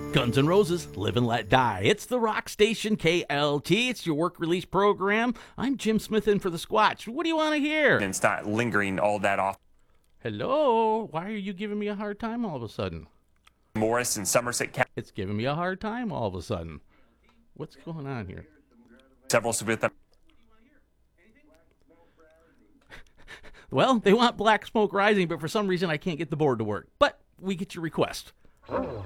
Guns N' Roses, Live and Let Die. It's the rock station KLT. It's your work release program. I'm Jim Smith in for the Squatch. What do you want to hear? And it's not lingering all that off. Hello? Why are you giving me a hard time all of a sudden? Morris and Somerset County. It's giving me a hard time all of a sudden. What's going on here? Several with them. Well, they want Black Smoke Rising, but for some reason I can't get the board to work. But we get your request.